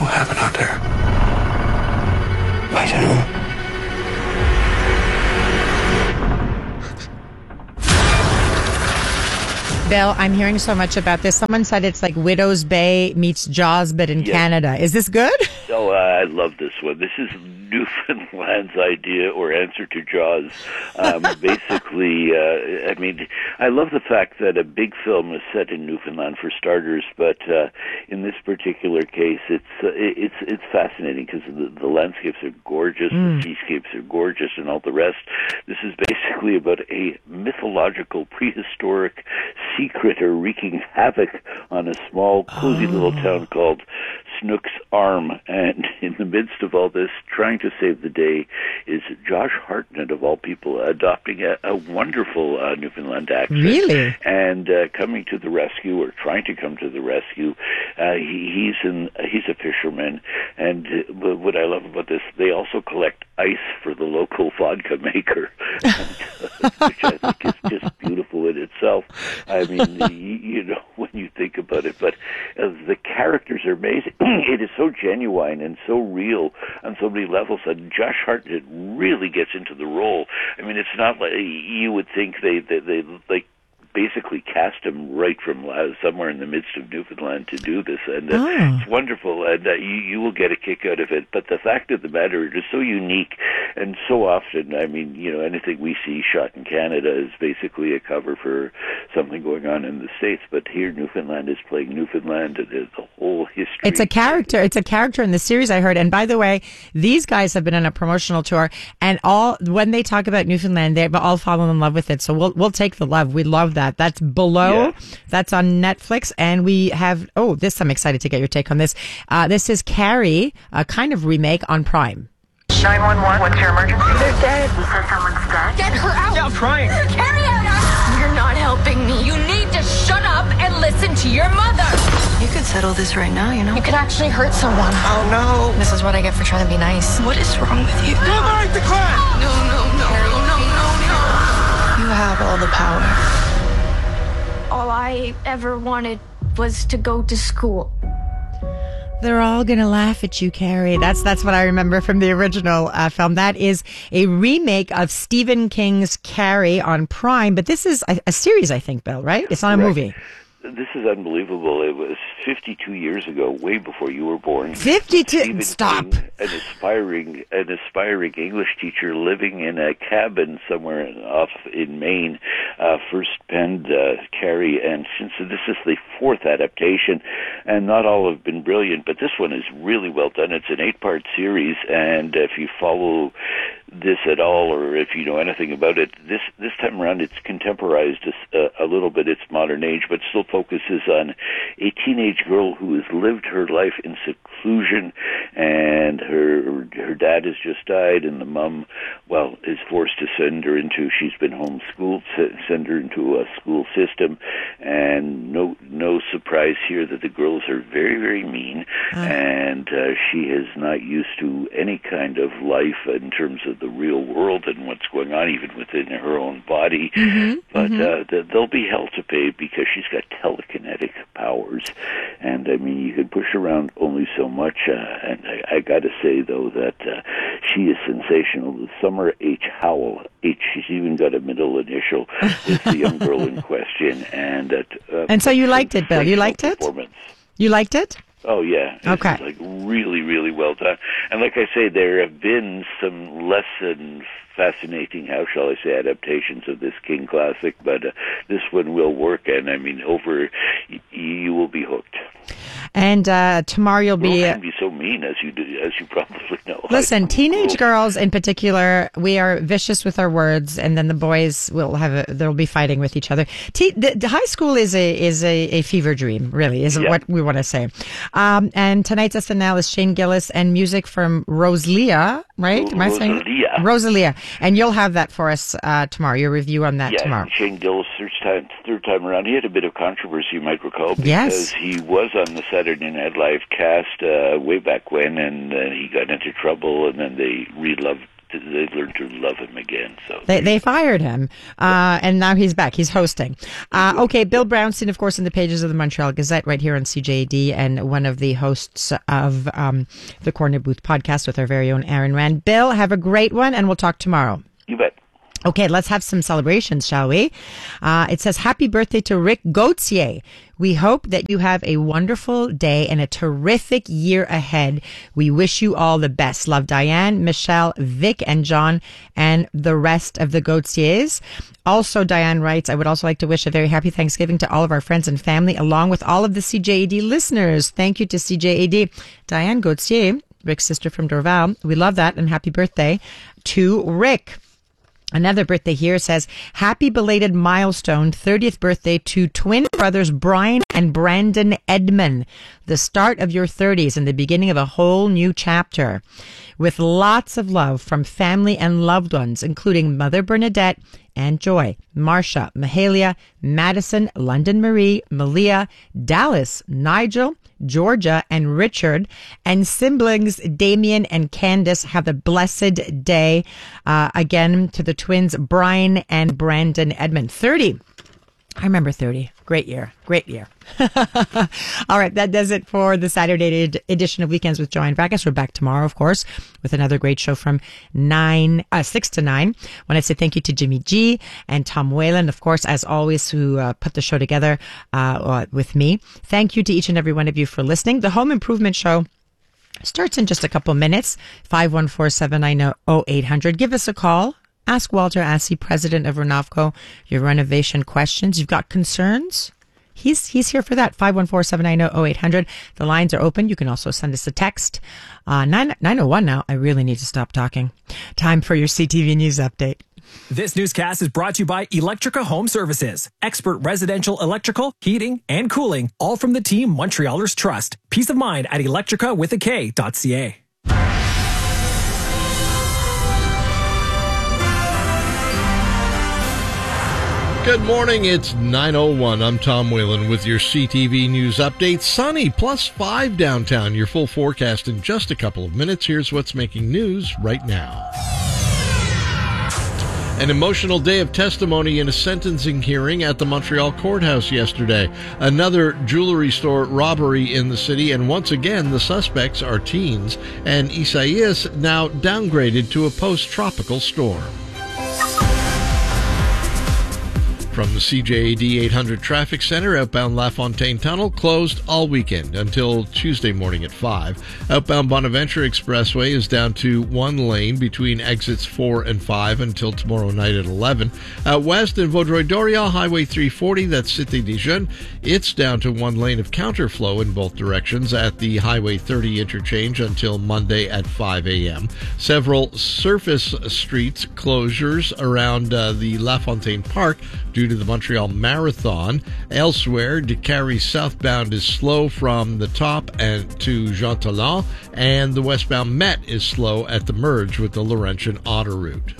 What happened out there? I don't know. Bill, I'm hearing so much about this. Someone said it's like Widow's Bay meets Jaws, but in Canada. Is this good? Oh, I love this one. This is Newfoundland's idea or answer to Jaws. Basically, I mean, I love the fact that a big film is set in Newfoundland for starters, but in this particular case, it's fascinating because the landscapes are gorgeous, the seascapes are gorgeous, and all the rest. This is basically about a mythological, prehistoric sea critter wreaking havoc on a small, cozy little town called Snook's Arm. And in the midst of all this, trying to save the day is Josh Hartnett, of all people, adopting a wonderful Newfoundland accent. Really? And coming to the rescue, or trying to come to the rescue. He's a fisherman. And what I love about this, they also collect ice for the local vodka maker, which I think is just beautiful in itself. I mean, you know, when you think about it, but the characters are amazing. It is so genuine and so real on so many levels, and Josh Hartnett really gets into the role. I mean, it's not like you would think they like basically cast him right from somewhere in the midst of Newfoundland to do this, and it's wonderful, and you will get a kick out of it. But the fact of the matter, it is so unique, and so often, I mean, you know, anything we see shot in Canada is basically a cover for something going on in the States, but here Newfoundland is playing Newfoundland, and the whole history. It's a character. It's a character in the series, I heard. And by the way, these guys have been on a promotional tour, and when they talk about Newfoundland, they've all fallen in love with it. So we'll take the love. We love that. That's Below. Yeah. That's on Netflix. And we have, I'm excited to get your take on this. This is Carrie, a kind of remake on Prime. 911, what's your emergency? They're dead. You said someone's dead? Get her out. Yeah, I'm trying. Carrie out. You're not helping me. You need to shut up and listen to your mother. You could settle this right now, you know. You could actually hurt someone. Oh, no. This is what I get for trying to be nice. What is wrong with you? Liberate the crime! No. Carrie, no. You have all the power. All I ever wanted was to go to school. They're all going to laugh at you, Carrie. That's what I remember from the original film. That is a remake of Stephen King's Carrie on Prime, but this is a series, I think, Bill, right? It's not a movie. This is unbelievable. It was 52 years ago, way before you were born. 52? Stop. King, an aspiring English teacher living in a cabin somewhere off in Maine, first penned Carrie, and since this is the fourth adaptation, and not all have been brilliant, but this one is really well done. It's an 8-part series, and if you follow this at all, or if you know anything about it, this time around it's contemporized a little bit, it's modern age, but still focuses on a teenage girl who has lived her life in seclusion, and her dad has just died, and the mom, is forced to send her into, she's been homeschooled, send her into a school system, and no surprise here that the girls are very, very mean, and she is not used to any kind of life in terms of the real world and what's going on even within her own body, but they'll be hell to pay because she's got telekinetic powers, and I mean, you can push around only so much, and I got to say though that she is sensational. Summer H. Howell, she's even got a middle initial, is the young girl in question, and so you liked it, Bill? You liked it? You liked it? Oh, yeah. Okay. It's like really, really well done. And like I say, there have been some less than fascinating, how shall I say, adaptations of this King classic, but this one will work, and I mean, you will be hooked. And tomorrow you'll be... Girls can be so mean, as you probably know. Listen, teenage girls in particular, we are vicious with our words, and then the boys will they'll be fighting with each other. The high school is a fever dream, really, is what we want to say. And tonight's SNL is Shane Gillis and music from Rosalia, right? Am I saying it? Rosalia. And you'll have that for us tomorrow, your review on that tomorrow. Shane Gillis, third time around. He had a bit of controversy, you might recall, because he was on the Saturday Night Live cast way back when, and he got into trouble, and then they they learned to love him again. So they fired him, and now he's back. He's hosting. Okay, Bill Brownstein, of course, in the pages of the Montreal Gazette right here on CJAD, and one of the hosts of the Corner Booth podcast with our very own Aaron Rand. Bill, have a great one, and we'll talk tomorrow. you bet. Okay, let's have some celebrations, shall we? It says, happy birthday to Rick Gauthier. We hope that you have a wonderful day and a terrific year ahead. We wish you all the best. Love, Diane, Michelle, Vic, and John, and the rest of the Gauthiers. Also, Diane writes, I would also like to wish a very happy Thanksgiving to all of our friends and family, along with all of the CJAD listeners. Thank you to CJAD. Diane Gauthier, Rick's sister from Dorval. We love that, and happy birthday to Rick. Another birthday here says, happy belated milestone, 30th birthday to twin brothers Brian and Brandon Edmond. The start of your 30s and the beginning of a whole new chapter. With lots of love from family and loved ones, including Mother Bernadette and Joy, Marcia, Mahalia, Madison, London Marie, Malia, Dallas, Nigel, Georgia, and Richard, and siblings Damien and Candace. Have a blessed day. Again, to the twins Brian and Brandon Edmond. 30. I remember 30. Great year. Great year. All right. That does it for the Saturday edition of Weekends with Joanne Vargas. We're back tomorrow, of course, with another great show from 6 to 9. I want to say thank you to Jimmy G and Tom Whalen, of course, as always, who put the show together with me. Thank you to each and every one of you for listening. The Home Improvement Show starts in just a couple minutes. 514-790-0800. Give us a call. Ask Walter Assey, president of Renavco, your renovation questions. You've got concerns? He's here for that. 514-790-0800. The lines are open. You can also send us a text. 901 now. I really need to stop talking. Time for your CTV News update. This newscast is brought to you by Electrica Home Services. Expert residential electrical, heating, and cooling, all from the team Montrealers trust. Peace of mind at electrica.ca. Good morning, it's 9:01. I'm Tom Whalen with your CTV News update. Sunny, +5 downtown. Your full forecast in just a couple of minutes. Here's what's making news right now. An emotional day of testimony in a sentencing hearing at the Montreal courthouse yesterday. Another jewelry store robbery in the city, and once again, the suspects are teens, and Isaias now downgraded to a post-tropical storm. From the CJAD 800 Traffic Center, outbound LaFontaine Tunnel closed all weekend until Tuesday morning at 5. Outbound Bonaventure Expressway is down to one lane between exits 4 and 5 until tomorrow night at 11. Out west in Vaudreuil-Dorion, Highway 340, that's Cité des Jeunes, it's down to one lane of counterflow in both directions at the Highway 30 interchange until Monday at 5 a.m. Several surface streets closures around the LaFontaine Park due to the Montreal Marathon. Elsewhere, Décarie southbound is slow from the top and to Jean Talon, and the westbound Met is slow at the merge with the Laurentian Autoroute.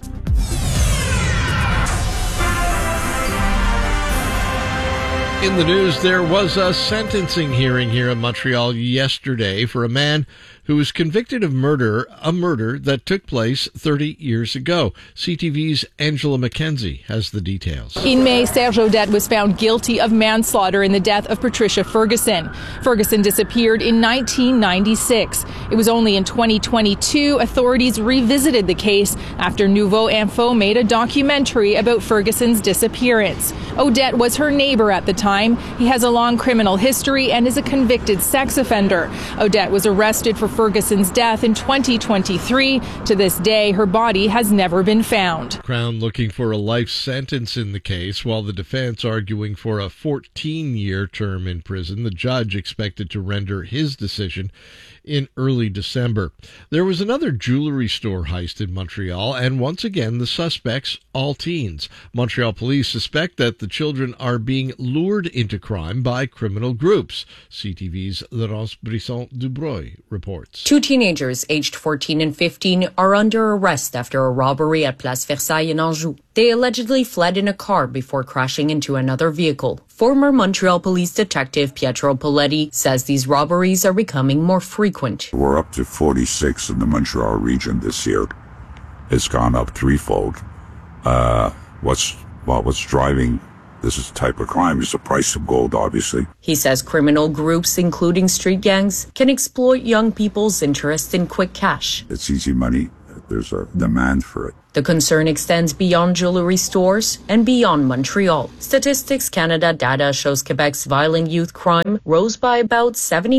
In the news, there was a sentencing hearing here in Montreal yesterday for a man who was convicted of a murder that took place 30 years ago. CTV's Angela McKenzie has the details. In May, Serge Audette was found guilty of manslaughter in the death of Patricia Ferguson. Ferguson disappeared in 1996. It was only in 2022 authorities revisited the case after Nouveau Info made a documentary about Ferguson's disappearance. Audette was her neighbor at the time. He has a long criminal history and is a convicted sex offender. Audette was arrested for Ferguson's death in 2023. To this day, her body has never been found. Crown looking for a life sentence in the case, while the defense arguing for a 14-year term in prison. The judge expected to render his decision in early December. There was another jewelry store heist in Montreal, and once again, the suspects, all teens. Montreal police suspect that the children are being lured into crime by criminal groups. CTV's Laurence Brisson-Dubreuil reports. Two teenagers, aged 14 and 15, are under arrest after a robbery at Place Versailles in Anjou. They allegedly fled in a car before crashing into another vehicle. Former Montreal police detective Pietro Poletti says these robberies are becoming more frequent. We're up to 46 in the Montreal region this year. it's gone up threefold. What's driving this type of crime is the price of gold, obviously. He says criminal groups, including street gangs, can exploit young people's interest in quick cash. It's easy money. There's a demand for it. The concern extends beyond jewelry stores and beyond Montreal. Statistics Canada data shows Quebec's violent youth crime rose by about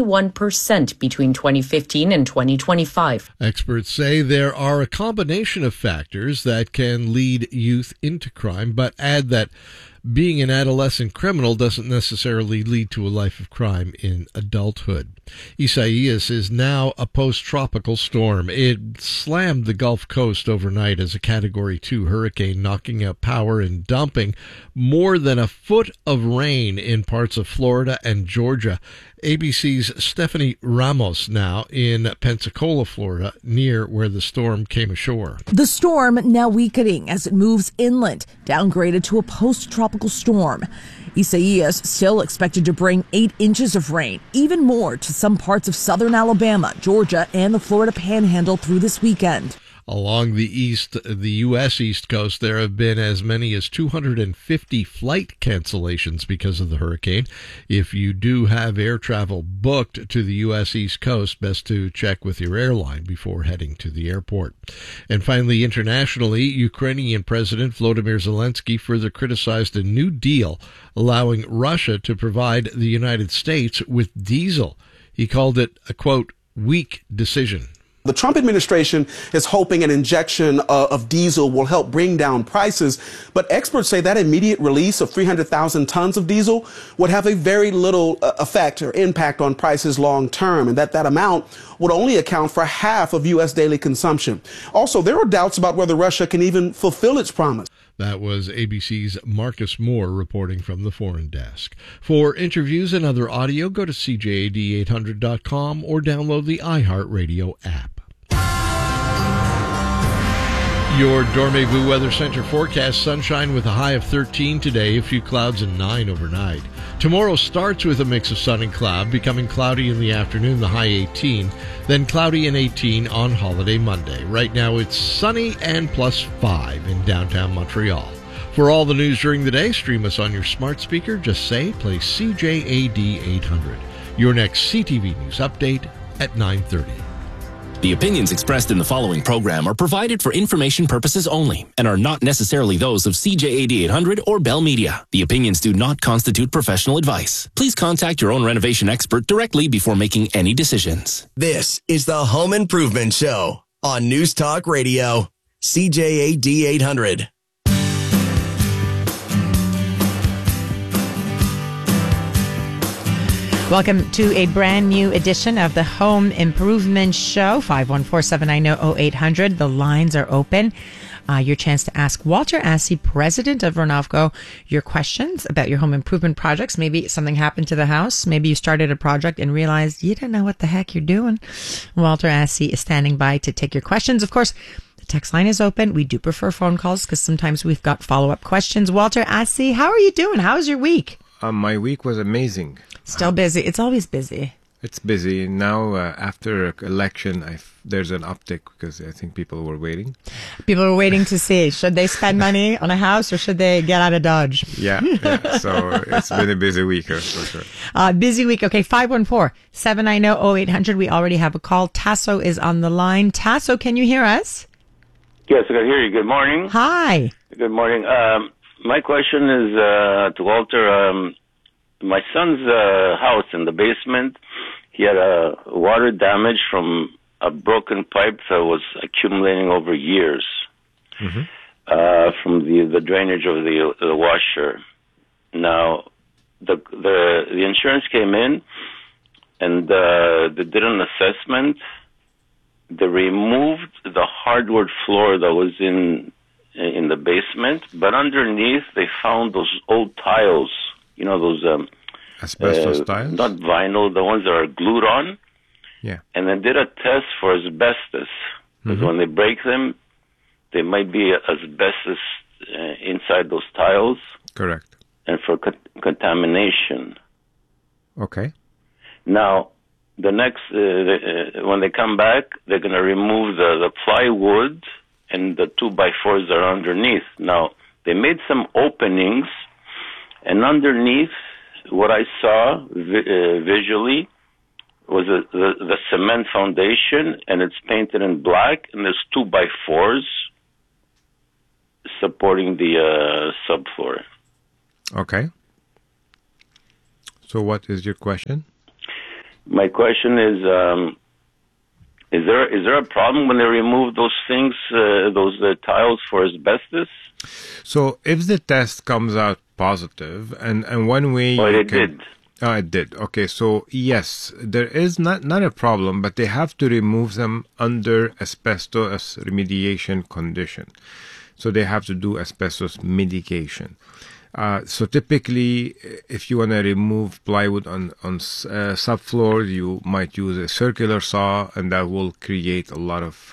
71% between 2015 and 2025. Experts say there are a combination of factors that can lead youth into crime, but add that being an adolescent criminal doesn't necessarily lead to a life of crime in adulthood. Isaias is now a post-tropical storm. It slammed the Gulf Coast overnight as a Category 2 hurricane, knocking out power and dumping more than a foot of rain in parts of Florida and Georgia. ABC's Stephanie Ramos now in Pensacola, Florida, near where the storm came ashore. The storm now weakening as it moves inland, downgraded to a post-tropical storm. Isaias still expected to bring 8 inches of rain, even more to some parts of southern Alabama, Georgia, and the Florida Panhandle through this weekend. Along the U.S. East Coast, there have been as many as 250 flight cancellations because of the hurricane. If you do have air travel booked to the U.S. East Coast, best to check with your airline before heading to the airport. And finally, internationally, Ukrainian President Volodymyr Zelensky further criticized a new deal allowing Russia to provide the United States with diesel. He called it a, quote, weak decision. The Trump administration is hoping an injection of diesel will help bring down prices, but experts say that immediate release of 300,000 tons of diesel would have a very little effect or impact on prices long term, and that amount would only account for half of U.S. daily consumption. Also, there are doubts about whether Russia can even fulfill its promise. That was ABC's Marcus Moore reporting from the Foreign Desk. For interviews and other audio, go to CJAD800.com or download the iHeartRadio app. Your Dormez-vous Weather Center forecast: sunshine with a high of 13 today, a few clouds and 9 overnight. Tomorrow starts with a mix of sun and cloud, becoming cloudy in the afternoon, the high 18, then cloudy and 18 on holiday Monday. Right now it's sunny and plus 5 in downtown Montreal. For all the news during the day, stream us on your smart speaker. Just say, play CJAD 800. Your next CTV News update at 9:30. The opinions expressed in the following program are provided for information purposes only and are not necessarily those of CJAD 800 or Bell Media. The opinions do not constitute professional advice. Please contact your own renovation expert directly before making any decisions. This is the Home Improvement Show on News Talk Radio, CJAD 800. Welcome to a brand new edition of the Home Improvement Show. 514-790-0800. The lines are open. Your chance to ask Walter Assey, president of Renovco, your questions about your home improvement projects. Maybe something happened to the house. Maybe you started a project and realized you didn't know what the heck you're doing. Walter Assey is standing by to take your questions. Of course, the text line is open. We do prefer phone calls because sometimes we've got follow-up questions. Walter Assey, how are you doing? How's your week? My week was amazing. Still busy. It's always busy. It's busy. Now, after election, there's an uptick because I think people were waiting. People are waiting to see, should they spend money on a house or should they get out of Dodge? Yeah. So it's been a busy week for sure. Busy week. Okay, 514-790-0800. We already have a call. Tasso is on the line. Tasso, can you hear us? Yes, I can hear you. Good morning. Hi. Good morning. My question is to Walter. My son's house in the basement, he had water damage from a broken pipe that was accumulating over years from the drainage of the washer. Now, the insurance came in and they did an assessment. They removed the hardwood floor that was in the basement, but underneath they found those old tiles. You know, those asbestos tiles? Not vinyl, the ones that are glued on. Yeah. And they did a test for asbestos. Because when they break them, there might be asbestos inside those tiles. Correct. And for contamination. Okay. Now, the next, when they come back, they're going to remove the plywood and the 2x4s are underneath. Now, they made some openings, and underneath, what I saw visually was the cement foundation, and it's painted in black, and there's 2x4s supporting the subfloor. Okay. So what is your question? My question is there a problem when they remove those things, those tiles for asbestos? So if the test comes out positive, and one way it did. Oh, it did. Okay, so yes, there is not a problem, but they have to remove them under asbestos remediation condition. So they have to do asbestos mitigation. So typically, if you want to remove plywood on subfloor, you might use a circular saw, and that will create a lot of.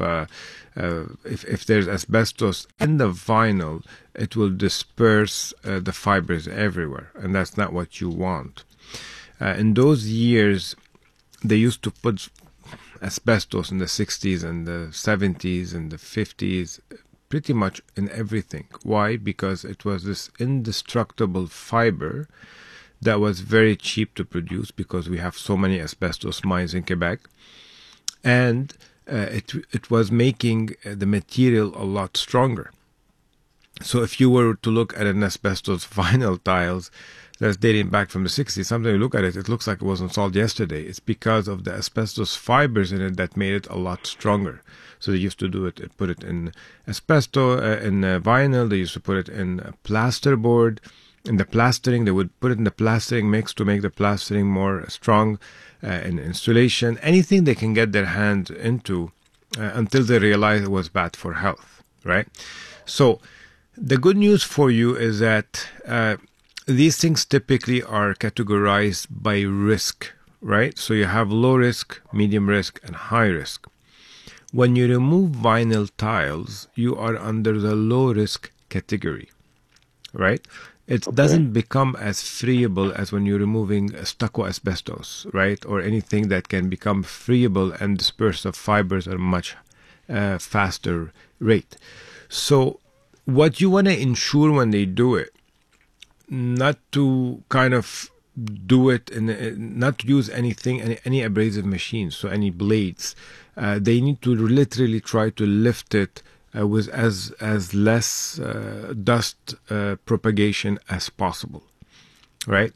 If there's asbestos in the vinyl, it will disperse the fibers everywhere, and that's not what you want. In those years, they used to put asbestos in the 60s and the 70s and the 50s. Pretty much in everything. Why? Because it was this indestructible fiber that was very cheap to produce because we have so many asbestos mines in Quebec. And it was making the material a lot stronger. So if you were to look at an asbestos vinyl tiles that's dating back from the 60s, sometimes you look at it, it looks like it was installed yesterday. It's because of the asbestos fibers in it that made it a lot stronger. So they used to do it, put it in asbestos, in vinyl. They used to put it in plasterboard. In the plastering, they would put it in the plastering mix to make the plastering more strong. In insulation, anything they can get their hand into until they realize it was bad for health, right? So the good news for you is that these things typically are categorized by risk, right? So you have low risk, medium risk, and high risk. When you remove vinyl tiles, you are under the low risk category, right? It doesn't become as friable as when you're removing stucco asbestos, right? Or anything that can become friable and disperse the fibers at a much faster rate. So what you want to ensure when they do it, not to kind of do it, not to use anything, any abrasive machines, so any blades. They need to literally try to lift it with as less dust propagation as possible, right?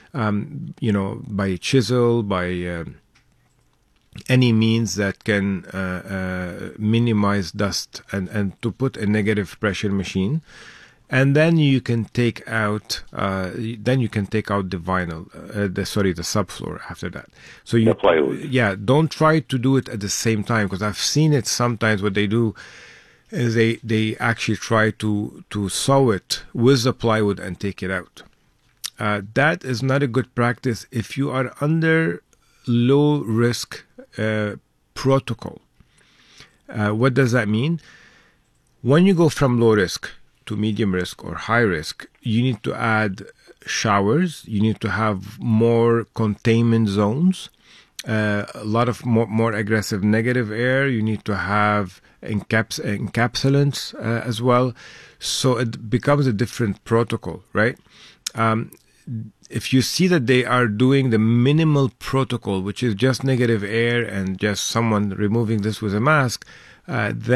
By chisel, by any means that can minimize dust, and to put a negative pressure machine, and then you can take out the vinyl, the subfloor after that. So don't try to do it at the same time, because I've seen it sometimes. What they do is they actually try to sew it with the plywood and take it out. That is not a good practice if you are under low risk protocol. What does that mean? When you go from low risk to medium risk or high risk, you need to add showers, you need to have more containment zones, a lot of more aggressive negative air, you need to have encapsulants as well. So it becomes a different protocol, right? If you see that they are doing the minimal protocol, which is just negative air and just someone removing this with a mask, but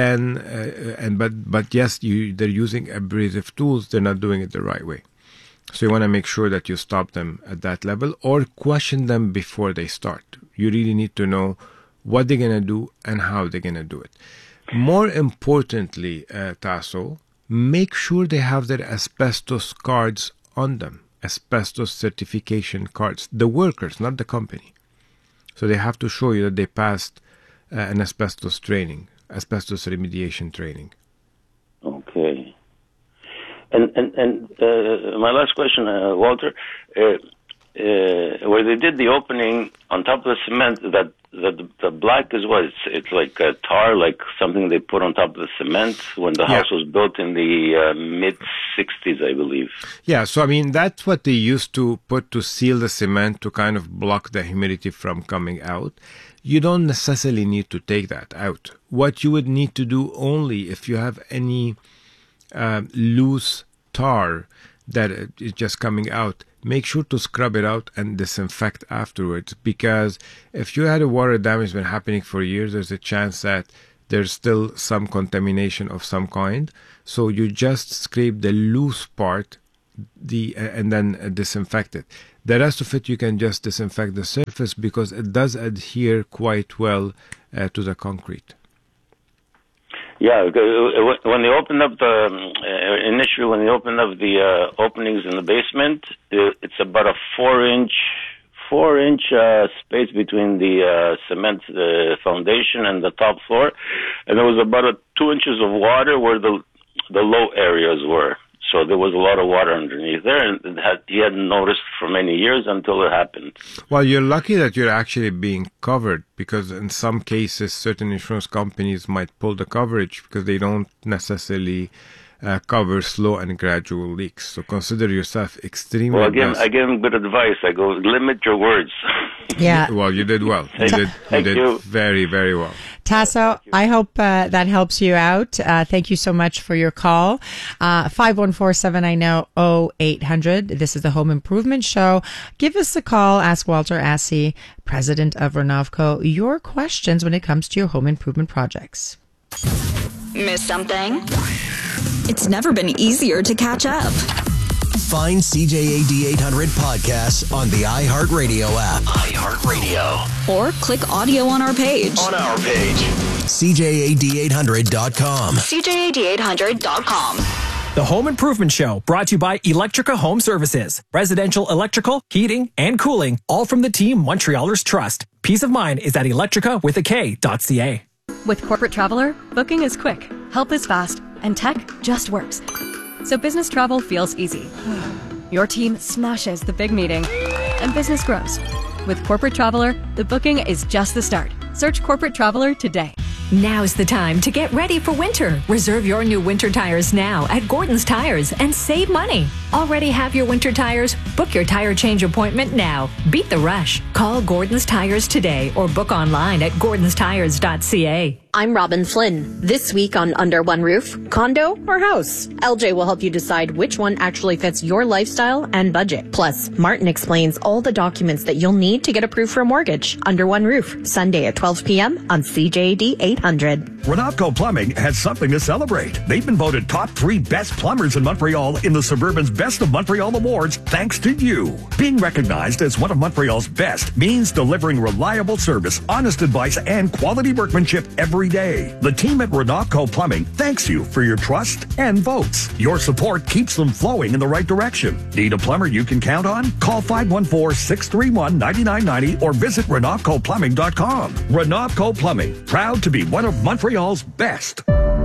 yes, they're using abrasive tools, they're not doing it the right way. So you want to make sure that you stop them at that level, or question them before they start. You really need to know what they're going to do and how they're going to do it. More importantly, Tasso, make sure they have their asbestos cards on them, asbestos certification cards. The workers, not the company. So they have to show you that they passed an asbestos training, asbestos remediation training. Okay. And my last question, Walter, where they did the opening on top of the cement, that the black is what? It's like a tar, like something they put on top of the cement when the house was built in the mid-60s, I believe. Yeah, so I mean, that's what they used to put to seal the cement to kind of block the humidity from coming out. you don't necessarily need to take that out. What you would need to do only if you have any loose tar that is just coming out, make sure to scrub it out and disinfect afterwards, because if you had a water damage been happening for years, there's a chance that there's still some contamination of some kind. So you just scrape the loose part and then disinfect it. The rest of it you can just disinfect the surface because it does adhere quite well to the concrete. Yeah, when they opened up initially when they opened up the openings in the basement, it's about a 4-inch space between the cement foundation and the top floor, and there was about 2 inches of water where the low areas were. So there was a lot of water underneath there, and he hadn't noticed for many years until it happened. Well, you're lucky that you're actually being covered, because in some cases, certain insurance companies might pull the coverage because they don't necessarily cover slow and gradual leaks. So consider yourself extremely blessed. I give him good advice. I go, limit your words. Yeah. Well, you did well. You did very, very well. Tasso, I hope that helps you out. Thank you so much for your call. 514-790-0800. This is the Home Improvement Show. Give us a call. Ask Walter Assey, president of Renovco, your questions when it comes to your home improvement projects. Miss something? It's never been easier to catch up. Find CJAD 800 podcasts on the iHeartRadio app. iHeartRadio. Or click audio on our page. CJAD800.com. CJAD800.com. The Home Improvement Show, brought to you by Electrica Home Services. Residential electrical, heating, and cooling, all from the team Montrealers trust. Peace of mind is at electricawithak.ca. With Corporate Traveler, booking is quick, help is fast, and tech just works. So business travel feels easy. Your team smashes the big meeting, and business grows. With Corporate Traveler, the booking is just the start. Search Corporate Traveler today. Now's the time to get ready for winter. Reserve your new winter tires now at Gordon's Tires and save money. Already have your winter tires? Book your tire change appointment now. Beat the rush. Call Gordon's Tires today or book online at gordonstires.ca. I'm Robin Flynn. This week on Under One Roof, condo or house? LJ will help you decide which one actually fits your lifestyle and budget. Plus, Martin explains all the documents that you'll need to get approved for a mortgage. Under One Roof, Sunday at 12 p.m. on CJAD 800. Renovco Plumbing has something to celebrate. They've been voted top 3 best plumbers in Montreal in the Suburban's Best of Montreal Awards thanks to you. Being recognized as one of Montreal's best means delivering reliable service, honest advice, and quality workmanship every day. The team at Renovco Plumbing thanks you for your trust and votes. Your support keeps them flowing in the right direction. Need a plumber you can count on? Call 514-631-9990 or visit RenovcoPlumbing.com. Renovco Plumbing, proud to be one of Montreal's best.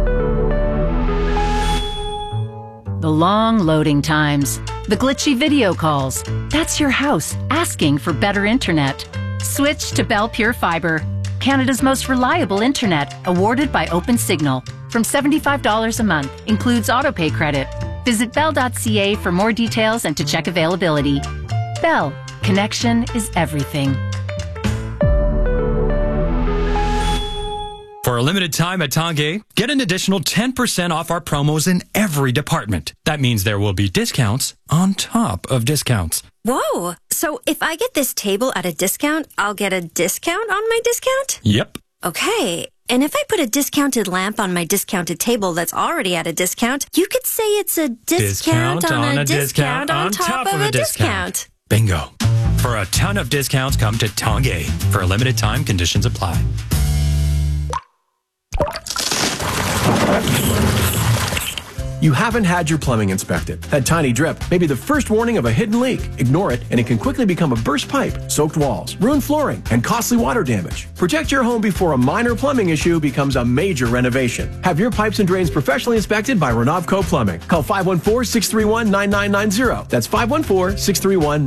The long loading times, the glitchy video calls. That's your house asking for better internet. Switch to Bell Pure Fiber, Canada's most reliable internet, awarded by OpenSignal. From $75 a month, includes autopay credit. Visit bell.ca for more details and to check availability. Bell, connection is everything. For a limited time at Tanguay, get an additional 10% off our promos in every department. That means there will be discounts on top of discounts. Whoa! So if I get this table at a discount, I'll get a discount on my discount? Yep. Okay. And if I put a discounted lamp on my discounted table that's already at a discount, you could say it's a discount on a discount on top of a discount. Bingo. For a ton of discounts, come to Tanguay. For a limited time, conditions apply. You haven't had your plumbing inspected. That tiny drip may be the first warning of a hidden leak. Ignore it, and it can quickly become a burst pipe, soaked walls, ruined flooring, and costly water damage. Protect your home before a minor plumbing issue becomes a major renovation. Have your pipes and drains professionally inspected by Renovco Plumbing. Call 514-631-9990. That's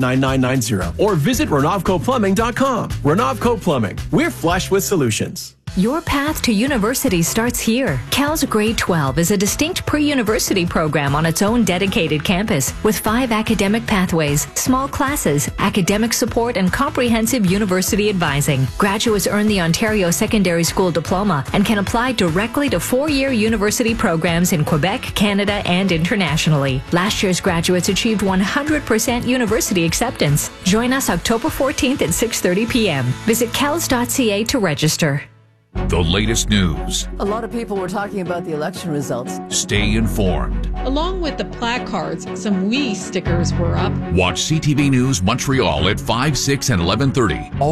514-631-9990. Or visit RenovcoPlumbing.com. Renovco Plumbing. We're flush with solutions. Your path to university starts here. Cal's Grade 12 is a distinct pre-university program on its own dedicated campus with 5 academic pathways, small classes, academic support, and comprehensive university advising. Graduates earn the Ontario Secondary School Diploma and can apply directly to 4-year university programs in Quebec, Canada, and internationally. Last year's graduates achieved 100% university acceptance. Join us October 14th at 6:30 p.m. Visit cals.ca to register. The latest news. A lot of people were talking about the election results. Stay informed. Along with the placards, some WE stickers were up. Watch CTV News Montreal at 5, 6, and 11:30.